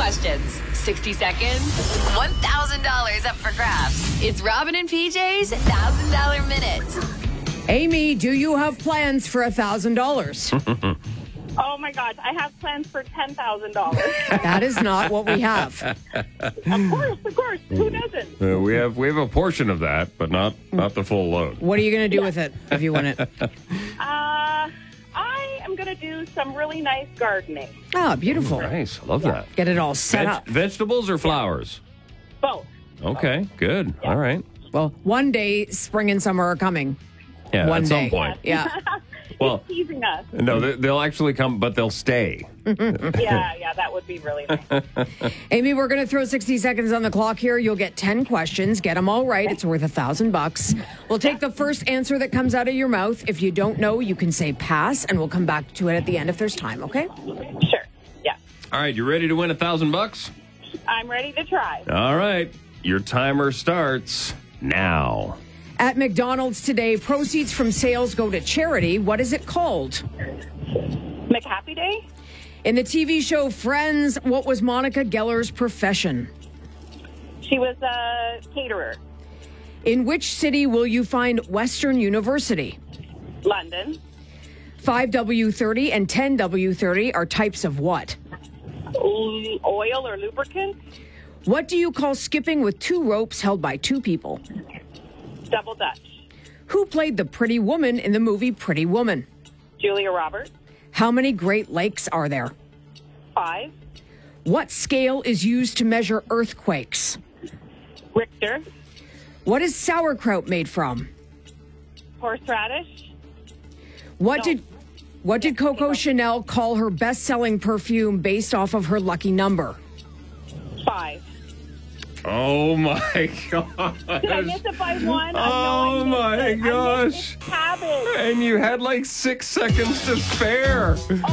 questions, 60 seconds, $1,000 up for grabs. It's Robin and PJ's $1,000 Minute. Amy, do you have plans for $1,000? Oh my gosh, I have plans for $10,000. That is not what we have. Of course. Who doesn't? We have a portion of that, but not the full load. What are you going to do with it if you win it? I am going to do some really nice gardening. Ah, beautiful. Nice. I love that. Get it all set up. Vegetables or flowers? Both. Okay, good. All right. Well, one day, spring and summer are coming. Yeah, One at day. some point. Yeah. Well, He's teasing us. no, they'll actually come, but they'll stay. Yeah, that would be really nice. Amy, we're going to throw 60 seconds on the clock here. You'll get 10 questions. Get them all right. It's worth $1,000. We'll take the first answer that comes out of your mouth. If you don't know, you can say pass, and we'll come back to it at the end if there's time, okay? Sure. Yeah. All right, you ready to win $1,000? I'm ready to try. All right, your timer starts now. At McDonald's today, proceeds from sales go to charity. What is it called? McHappy Day? In the TV show Friends, what was Monica Geller's profession? She was a caterer. In which city will you find Western University? London. 5W30 and 10W30 are types of what? Oil or lubricant? What do you call skipping with two ropes held by two people? Double Dutch. Who played the pretty woman in the movie Pretty Woman? Julia Roberts. How many Great Lakes are there? 5. What scale is used to measure earthquakes? Richter. What is sauerkraut made from? Horseradish. What did Coco Chanel call her best-selling perfume based off of her lucky number? 5. Oh, my God. Did I miss it by one? Oh, my gosh. Cabbage. And you had like 6 seconds to spare.